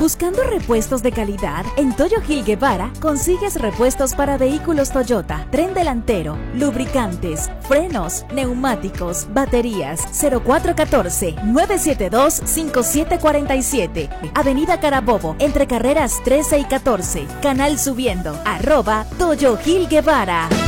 ¿Buscando repuestos de calidad? En Toyo Gil Guevara consigues repuestos para vehículos Toyota, tren delantero, lubricantes, frenos, neumáticos, baterías. 0414-972-5747. Avenida Carabobo, entre carreras 13 y 14. Canal subiendo. @Toyo Gil Guevara.